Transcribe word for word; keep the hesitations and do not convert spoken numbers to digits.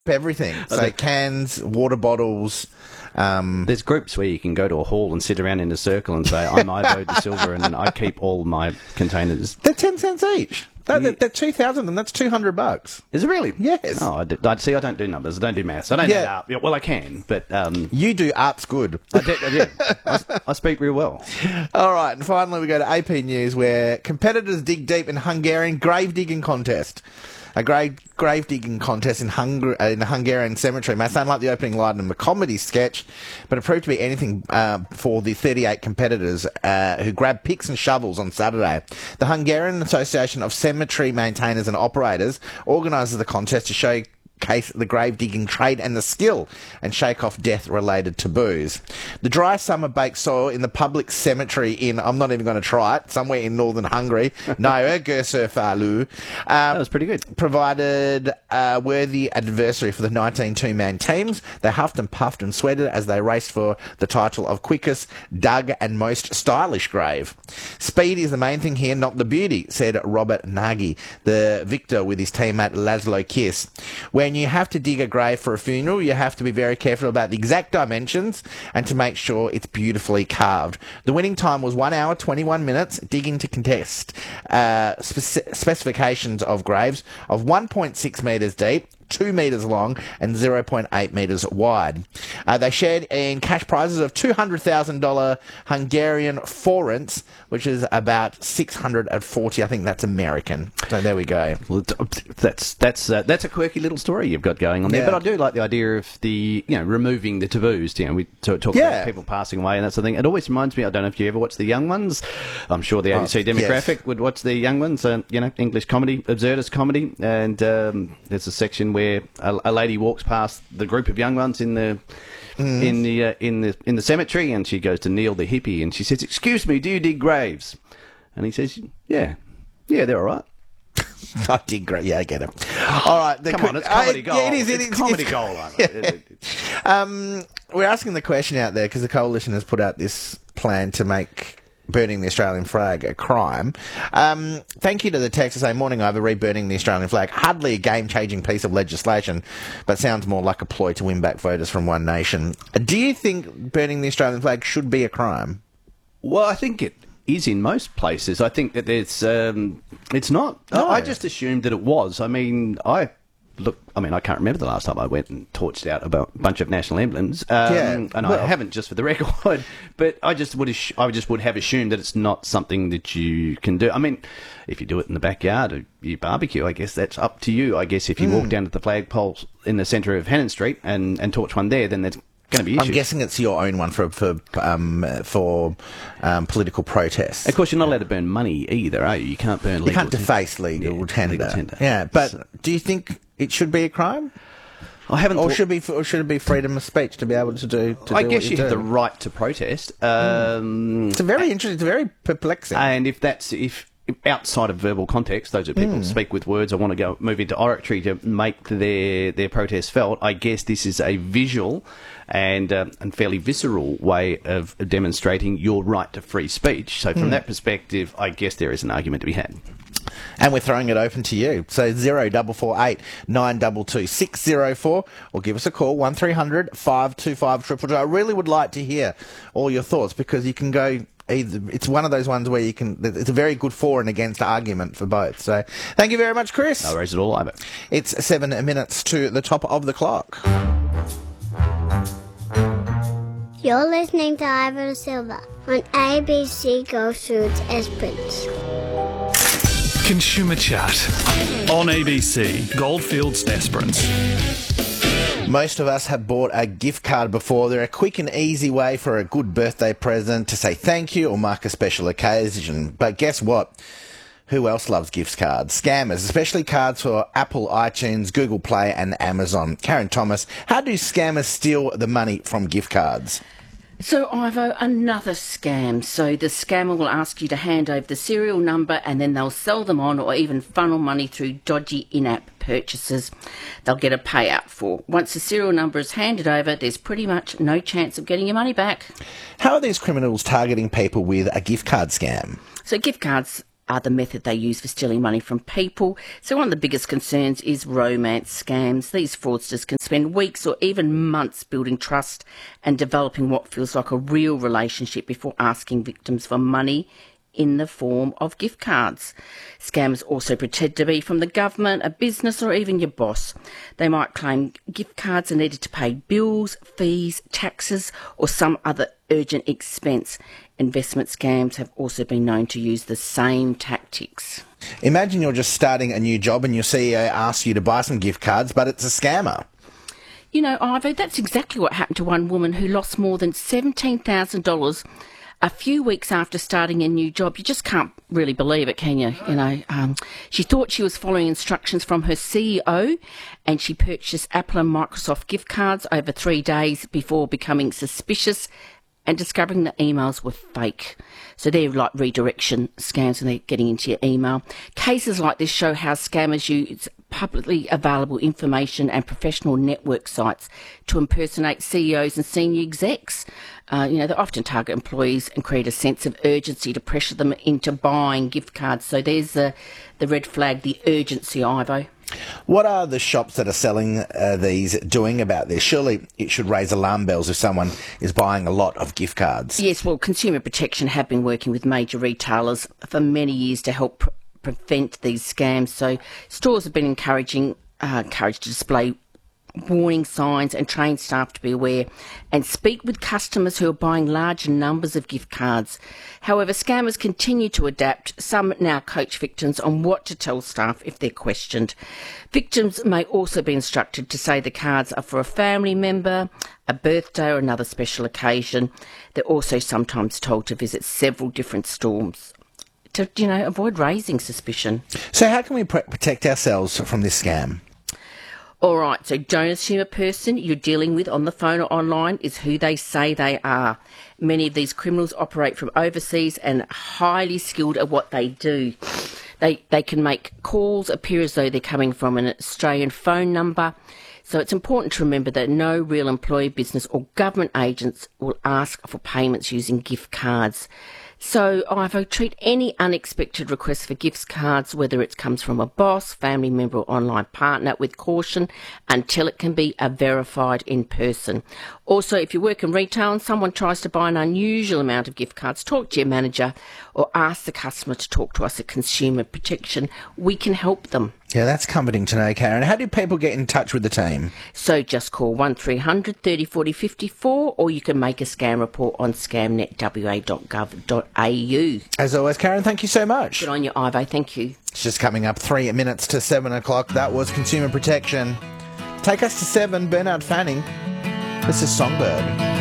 everything. So cans, water bottles. Um, There's groups where you can go to a hall and sit around in a circle and say, I'm Ivo De Silva and I keep all my containers. They're ten cents each. They're, Yeah. they're two thousand and that's two hundred bucks. Is it really? Yes. Oh, I, do, I see. I don't do numbers. I don't do maths. I don't Yeah. add up. Yeah, well, I can, but um, You do art's good. I, do, I, do. I, I speak real well. All right, and finally we go to A P News, where competitors dig deep in Hungarian grave digging contest. A grave, grave digging contest in, Hungar- uh, in a Hungarian cemetery may sound like the opening line of a comedy sketch, but it proved to be anything uh, for the thirty-eight competitors uh, who grabbed picks and shovels on Saturday. The Hungarian Association of Cemetery Maintainers and Operators organises the contest to show case the grave digging trade and the skill and shake off death related taboos. The dry summer baked soil in the public cemetery in, I'm not even going to try it, somewhere in northern Hungary, Naya Göszerfalu, That um, was pretty good. provided a worthy adversary for the nineteen two-man teams. They huffed and puffed and sweated as they raced for the title of quickest, dug and most stylish grave. Speed is the main thing here, not the beauty, said Robert Nagy, the victor with his teammate Laszlo Kiss. When you have to dig a grave for a funeral, you have to be very careful about the exact dimensions and to make sure it's beautifully carved. The winning time was one hour, twenty-one minutes, digging to contest. Uh, spec- specifications of graves of one point six metres deep, two metres long and zero point eight metres wide. Uh, they shared in cash prizes of two hundred thousand dollars Hungarian forints, which is about six hundred forty. I think that's American. So there we go. Well, that's that's uh, that's a quirky little story you've got going on there. Yeah. But I do like the idea of the you know removing the taboos. You know, we talk, talk Yeah. about people passing away and that sort of thing. It always reminds me. I don't know if you ever watch The Young Ones. I'm sure the A B C Oh, demographic yes. would watch The Young Ones. Uh, you know, English comedy, absurdist comedy, and um, there's a section where a, a lady walks past the group of young ones in the. Mm. In the uh, in the in the cemetery, and she goes to Neil the hippie, and she says, "Excuse me, do you dig graves?" And he says, "Yeah, yeah, they're all right." I did great. Yeah, I get it. All right. the Come que- on, it's comedy Uh, gold. Yeah, it is. It's It is comedy it's- gold. Aren't it? Um, we're asking the question out there because the coalition has put out this plan to make burning the Australian flag a crime. Um, thank you to the text to say, morning over, re-burning the Australian flag. Hardly a game-changing piece of legislation, but sounds more like a ploy to win back voters from One Nation. Do you think burning the Australian flag should be a crime? Well, I think it is in most places. I think that it's um, it's not. No. I just assumed that it was. I mean, I look. I mean, I can't remember the last time I went and torched out a bu- bunch of national emblems. Um, Yeah, and well- I haven't, just for the record. But I just would. Assu- I just would have assumed that it's not something that you can do. I mean, if you do it in the backyard or you barbecue, I guess that's up to you. I guess if you Hmm. walk down to the flagpole in the centre of Hannon Street and, and torch one there, then that's going to be issues. I'm guessing it's your own one for for um, for um, political protests. Of course, you're not allowed to burn money either, are you? You can't burn legal You can't tender. deface legal Yeah, tender. legal tender. Yeah, but So- do you think it should be a crime? I haven't. Or thought- should be, or should it be freedom of speech to be able to do? To I do guess what you you have do? the right to protest. Um, It's a very interesting. It's very perplexing. and if that's if outside of verbal context, those are people Hmm. speak with words. I want to go move into oratory to make their their protest felt. I guess this is a visual and um, and fairly visceral way of demonstrating your right to free speech. So from Hmm. that perspective, I guess there is an argument to be had. And we're throwing it open to you. So zero double four eight nine double two six zero four, or give us a call one three hundred five two five triple two. I really would like to hear all your thoughts because you can go. Either, it's one of those ones where you can. It's a very good for and against argument for both. So thank you very much, Chris. No worries at all, Ivo. It's seven minutes to the top of the clock. You're listening to Ivan Silva on A B C Grassroots Esperance. Consumer Chat on A B C Goldfields Esperance. Most of us have bought a gift card before. They're a quick and easy way for a good birthday present to say thank you or mark a special occasion. But guess what? Who else loves gift cards? Scammers, especially cards for Apple, iTunes, Google Play and Amazon. Karen Thomas, how do scammers steal the money from gift cards? So, Ivo, another scam. So the scammer will ask you to hand over the serial number and then they'll sell them on or even funnel money through dodgy in-app purchases they'll get a payout for. Once the serial number is handed over, there's pretty much no chance of getting your money back. How are these criminals targeting people with a gift card scam? So gift cards other method they use for stealing money from people. So one of the biggest concerns is romance scams. These fraudsters can spend weeks or even months building trust and developing what feels like a real relationship before asking victims for money in the form of gift cards. Scammers also pretend to be from the government, a business, or even your boss. They might claim gift cards are needed to pay bills, fees, taxes, or some other urgent expense. Investment scams have also been known to use the same tactics. Imagine you're just starting a new job and your C E O asks you to buy some gift cards, but it's a scammer. You know, Ivo, that's exactly what happened to one woman who lost more than seventeen thousand dollars a few weeks after starting a new job. You just can't really believe it, can you? You know, um, she thought she was following instructions from her C E O, and she purchased Apple and Microsoft gift cards over three days before becoming suspicious and discovering the emails were fake. So they're like redirection scams when they're getting into your email. Cases like this show how scammers use publicly available information and professional network sites to impersonate C E Os and senior execs. Uh, you know, they often target employees and create a sense of urgency to pressure them into buying gift cards. So there's the, the red flag, the urgency, Ivo. What are the shops that are selling uh, these doing about this? Surely it should raise alarm bells if someone is buying a lot of gift cards. Yes, well, Consumer Protection have been working with major retailers for many years to help pr- prevent these scams. So stores have been encouraging, uh, encouraged to display warning signs and train staff to be aware and speak with customers who are buying large numbers of gift cards. However, scammers continue to adapt. Some now coach victims on what to tell staff if they're questioned. Victims may also be instructed to say the cards are for a family member, a birthday or another special occasion. They're also sometimes told to visit several different stores to, you know, avoid raising suspicion. So how can we pr- protect ourselves from this scam? All right, so don't assume a person you're dealing with on the phone or online is who they say they are. Many of these criminals operate from overseas and are highly skilled at what they do. They they can make calls appear as though they're coming from an Australian phone number. So it's important to remember that no real employee, business or government agents will ask for payments using gift cards. So Ivo, treat any unexpected request for gift cards, whether it comes from a boss, family member or online partner, with caution until it can be uh, verified in person. Also, if you work in retail and someone tries to buy an unusual amount of gift cards, talk to your manager or ask the customer to talk to us at Consumer Protection. We can help them. Yeah, that's comforting to know, Karen. How do people get in touch with the team? So just call one three hundred thirty forty fifty-four, or you can make a scam report on scamnet w a dot gov dot a u. As always, Karen, thank you so much. Good on you, Ivo. Thank you. It's just coming up three minutes to seven o'clock. That was Consumer Protection. Take us to seven, Bernard Fanning. This is Songbird.